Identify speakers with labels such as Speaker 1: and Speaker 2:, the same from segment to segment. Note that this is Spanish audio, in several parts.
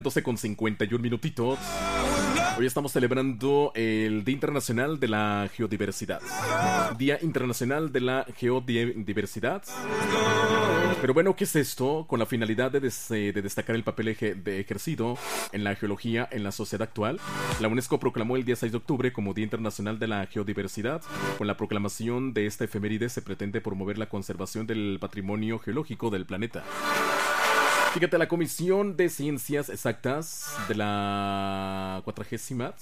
Speaker 1: 12:51. Hoy estamos celebrando el Día Internacional de la Geodiversidad. Día Internacional de la Geodiversidad. Pero bueno, ¿qué es esto? Con la finalidad de destacar el papel ejercido en la geología en la sociedad actual, la UNESCO proclamó el día 6 de octubre como Día Internacional de la Geodiversidad. Con la proclamación de esta efeméride se pretende promover la conservación del patrimonio geológico del planeta. Fíjate, la Comisión de Ciencias Exactas de la 40ª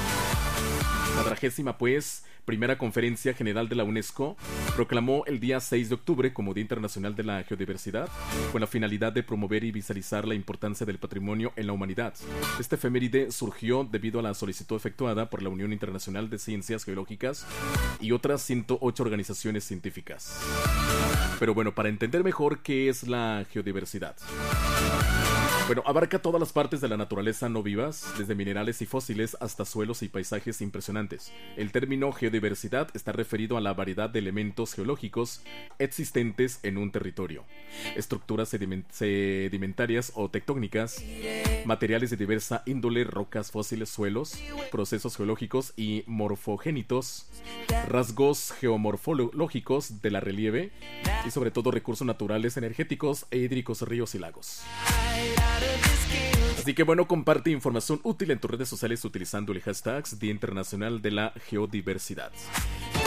Speaker 1: primera Conferencia General de la UNESCO proclamó el día 6 de octubre como Día Internacional de la Geodiversidad con la finalidad de promover y visualizar la importancia del patrimonio en la humanidad. Este efeméride surgió debido a la solicitud efectuada por la Unión Internacional de Ciencias Geológicas y otras 108 organizaciones científicas. Pero bueno, para entender mejor qué es la geodiversidad. Bueno, abarca todas las partes de la naturaleza no vivas, desde minerales y fósiles hasta suelos y paisajes impresionantes. El término geodiversidad está referido a la variedad de elementos geológicos existentes en un territorio, estructuras sedimentarias o tectónicas, materiales de diversa índole, rocas, fósiles, suelos, procesos geológicos y morfogénitos, rasgos geomorfológicos de la relieve y sobre todo recursos naturales, energéticos e hídricos, ríos y lagos. Así que bueno, comparte información útil en tus redes sociales utilizando el hashtag Día Internacional de la Geodiversidad.